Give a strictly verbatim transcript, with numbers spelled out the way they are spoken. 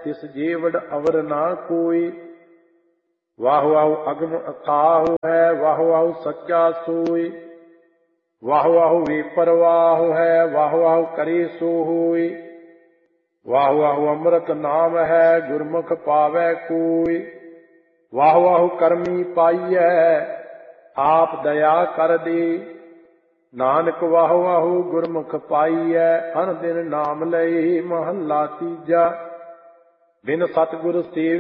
ਤਿਸ ਜੀਵੜ ਅਵਰ ਨਾ ਕੋਈ। ਵਾਹੁ ਵਾਹੁ ਅਗਮ ਅਥਾਹੁ ਹੈ, ਵਾਹੁ ਵਾਹੁ ਸੱਚਾ ਸੋਈ। ਵਾਹੁ ਵਾਹੁ ਵਿਪਰਵਾਹੁ ਹੈ, ਵਾਹੁ ਵਾਹੁ ਕਰੀ ਸੋ ਹੋਈ। ਵਾਹੁ ਵਾਹੁ ਅੰਮ੍ਰਿਤ ਨਾਮ ਹੈ, ਗੁਰਮੁਖ ਪਾਵੈ ਕੋਈ। ਵਾਹੁ ਵਾਹੁ ਕਰਮੀ ਪਾਈਐ, ਆਪ ਦਇਆ ਕਰ ਦੇ। ਨਾਨਕ ਵਾਹੁ ਵਾਹੁ ਗੁਰਮੁਖ ਪਾਈਐ, ਅਨ ਦਿਨ ਨਾਮ ਲਈ। ਮਹੱਲਾ ਤੀਜਾ। ਬਿਨ ਸਤਿਗੁਰ ਸੇਵ